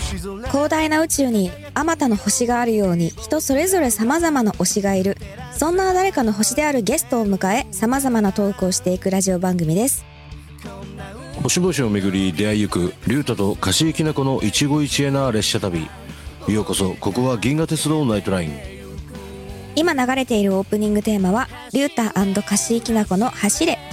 広大な宇宙にあまたの星があるように、人それぞれ様々な推しがいる。そんな誰かの星であるゲストを迎え、様々なトークをしていくラジオ番組です。 星々をめぐり出会いゆくリュウタとカシイきなこの一期一会な列車旅。ようこそ、ここは銀河鉄道ナイトライン。 今流れているオープニングテーマはリュウタ&カシイきなこの走れ